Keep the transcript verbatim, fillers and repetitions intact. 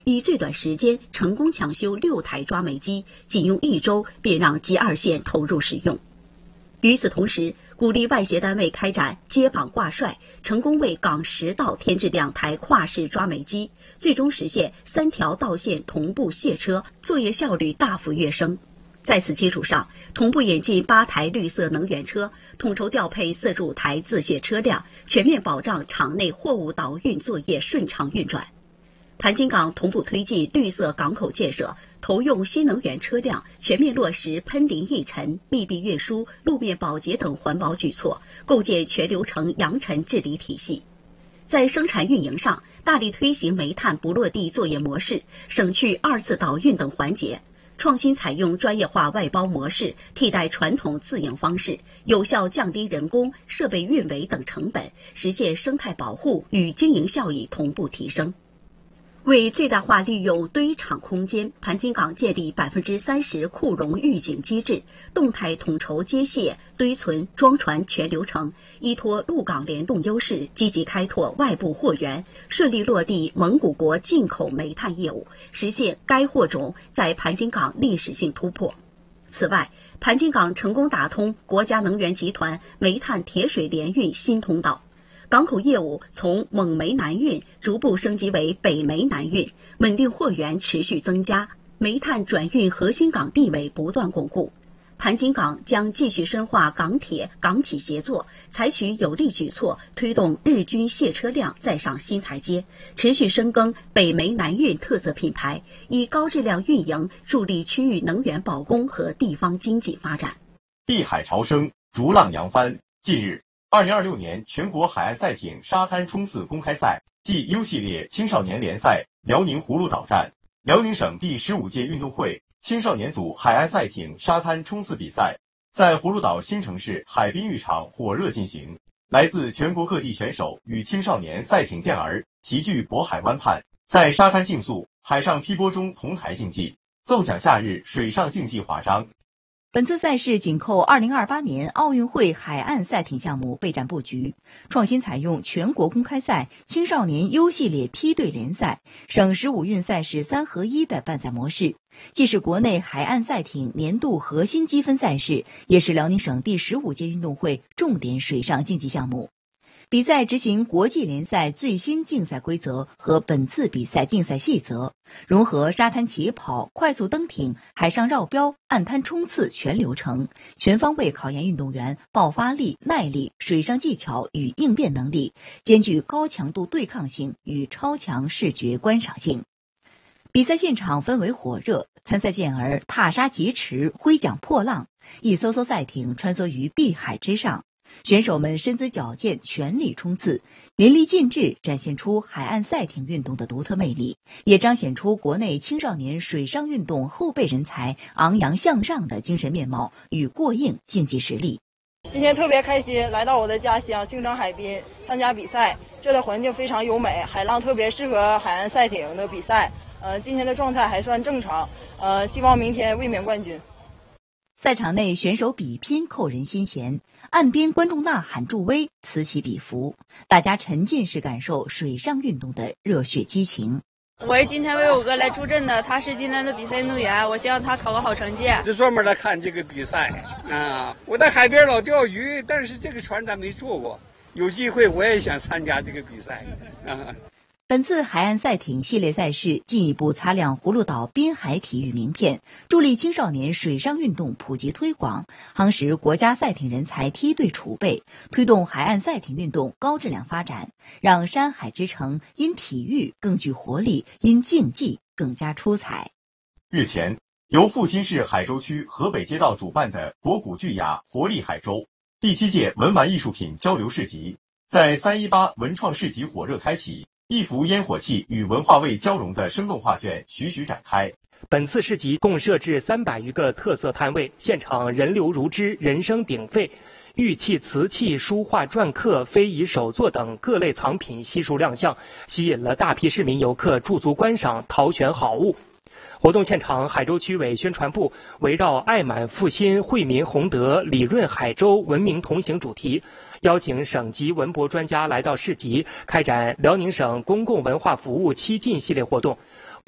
以最短时间成功抢修六台抓煤机，仅用一周便让集二线投入使用。与此同时，鼓励外协单位开展接榜挂帅，成功为港十道添置两台跨式抓煤机，最终实现三条道线同步卸车，作业效率大幅跃升。在此基础上，同步引进八台绿色能源车，统筹调配四十五台自卸车辆，全面保障场内货物导运作业顺畅运转。盘锦港同步推进绿色港口建设，投用新能源车辆，全面落实喷淋抑尘、密闭运输、路面保洁等环保举措，构建全流程扬尘治理体系。在生产运营上，大力推行煤炭不落地作业模式，省去二次导运等环节，创新采用专业化外包模式，替代传统自营方式，有效降低人工、设备运维等成本，实现生态保护与经营效益同步提升。为最大化利用堆场空间，盘锦港建立百分之三十库容预警机制，动态统筹接卸、堆存、装船全流程，依托陆港联动优势，积极开拓外部货源，顺利落地蒙古国进口煤炭业务，实现该货种在盘锦港历史性突破。此外，盘锦港成功打通国家能源集团煤炭铁水联运新通道。港口业务从蒙煤南运逐步升级为北煤南运，稳定货源持续增加，煤炭转运核心港地位不断巩固。盘锦港将继续深化港铁、港企协作，采取有力举措，推动日均卸车辆再上新台阶，持续深耕北煤南运特色品牌，以高质量运营助力区域能源保供和地方经济发展。 碧海潮生，逐浪扬帆。近日，二零二六年全国海岸赛艇沙滩冲刺公开赛暨 U 系列青少年联赛辽宁葫芦岛站，辽宁省第十五届运动会青少年组海岸赛艇沙滩冲刺比赛在葫芦岛新城市海滨浴场火热进行。来自全国各地选手与青少年赛艇健儿齐聚渤海湾畔，在沙滩竞速、海上劈波中同台竞技，奏响夏日水上竞技华章。 本次赛事紧扣二零二八年奥运会海岸赛艇项目备战布局，创新采用全国公开赛、青少年 U 系列梯队联赛、省十五运赛事三合一的办赛模式，既是国内海岸赛艇年度核心积分赛事，也是辽宁省第十五届运动会重点水上竞技项目。比赛执行国际联赛最新竞赛规则和本次比赛竞赛细则，融合沙滩起跑、快速登艇、海上绕标、岸滩冲刺全流程，全方位考验运动员爆发力、耐力、水上技巧与应变能力，兼具高强度对抗性与超强视觉观赏性。比赛现场氛围火热，参赛健儿踏沙疾驰、挥桨破浪，一艘艘赛艇穿梭于碧海之上。选手们身姿矫健，全力冲刺，淋漓尽致展现出海岸赛艇运动的独特魅力，也彰显出国内青少年水上运动后备人才昂扬向上的精神面貌与过硬竞技实力。 今天特别开心，来到我的家乡兴城海滨参加比赛，这的环境非常优美，海浪特别适合海岸赛艇的比赛。呃，今天的状态还算正常，呃，希望明天卫冕冠军。 赛场内选手比拼扣人心弦，岸边观众呐喊助威，此起彼伏，大家沉浸式感受水上运动的热血激情。 我是今天为我哥来助阵的，他是今天的比赛运动员，我希望他考个好成绩。 就专门来看这个比赛啊！我在海边老钓鱼，但是这个船咱没坐过，有机会我也想参加这个比赛啊。 本次海岸赛艇系列赛事进一步擦亮葫芦岛滨海体育名片，助力青少年水上运动普及推广，夯实国家赛艇人才梯队储备，推动海岸赛艇运动高质量发展，让山海之城因体育更具活力，因竞技更加出彩。 日前，由阜新市海州区河北街道主办的博古巨雅活力海州第七届文玩艺术品交流市集，在三一八文创市集火热开启，一幅烟火气与文化味交融的生动画卷徐徐展开。 本次市集共设置三百余个特色摊位，现场人流如织，人声鼎沸，玉器、瓷器、书画、篆刻、非遗手作等各类藏品悉数亮相，吸引了大批市民游客驻足观赏，淘选好物。活动现场，海州区委宣传部围绕爱满阜新、惠民洪德、理润海州、文明同行主题，邀请省级文博专家来到市集，开展辽宁省公共文化服务七进系列活动。